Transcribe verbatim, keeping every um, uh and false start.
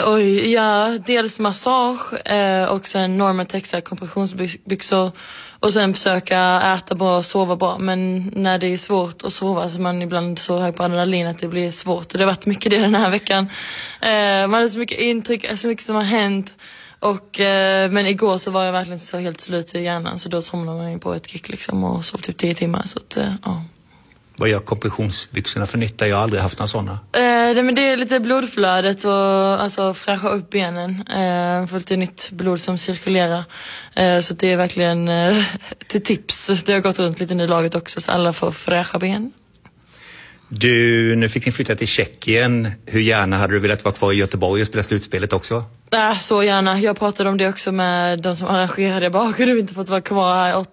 Uh, oj, ja, dels massage uh, och sen Normatex, kompressionsbyxor och sen försöka äta bra och sova bra. Men när det är svårt att sova så man ibland så hög på adrenalin att det blir svårt. Och det har varit mycket det den här veckan. Uh, man har så mycket intryck, så mycket som har hänt. Och, uh, men igår så var jag verkligen så helt slut i hjärnan, så då somnade man på ett kick liksom och sov typ tio timmar. Så att, uh, ja. Vad gör kompressionsbyxorna för nytta? Jag har aldrig haft några sådana. Eh, det, men det är lite blodflödet och alltså fräscha upp benen. Eh, få lite nytt blod som cirkulerar. Eh, så det är verkligen eh, till tips. Det har gått runt lite nu i laget också, så alla får fräscha ben. Du, nu fick ni flytta till Tjeckien. Hur gärna hade du velat vara kvar i Göteborg och spela slutspelet också? Äh, så gärna. Jag pratade om det också med de som arrangerade bak. Och du har inte fått vara kvar här i åt,